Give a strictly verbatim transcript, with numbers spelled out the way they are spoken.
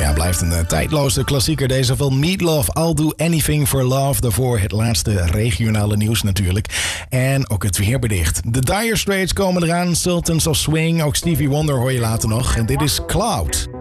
Ja, blijft een uh, tijdloze klassieker deze van Meatloaf. I'll Do Anything for Love. Daarvoor het laatste regionale nieuws natuurlijk. En ook het weerbericht. De Dire Straits komen eraan. Sultans of Swing. Ook Stevie Wonder hoor je later nog. En dit is Cloud.